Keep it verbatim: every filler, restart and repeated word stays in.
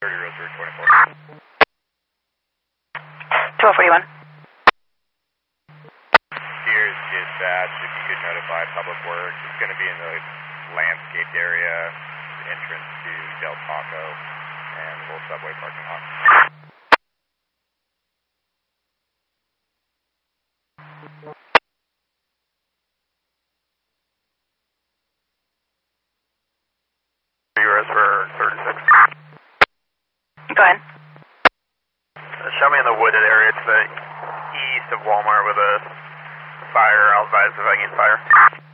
thirty Roseburg twenty-four. twelve forty-one. Here's dispatch. If you could notify Public Works, it's going to be in the landscaped area, entrance to Del Taco and the little subway parking lot. Yours for thirty-six. Go ahead. Uh, show me in the wooded area to the east of Walmart with a fire. I'll advise if I get fire.